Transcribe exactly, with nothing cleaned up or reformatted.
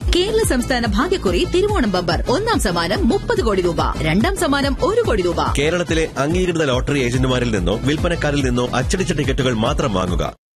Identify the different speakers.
Speaker 1: കേരള സംസ്ഥാന ഭാഗ്യക്കുറി തിരുവോണം ബമ്പർ. ഒന്നാം സമ്മാനം മുപ്പത് കോടി രൂപ, രണ്ടാം സമ്മാനം ഒരു കോടി രൂപ.
Speaker 2: കേരളത്തിലെ അംഗീകൃത ലോട്ടറി ഏജന്റുമാരിൽ നിന്നോ വിൽപ്പനക്കാരിൽ നിന്നോ അച്ചടിച്ച ടിക്കറ്റുകൾ മാത്രം വാങ്ങുക.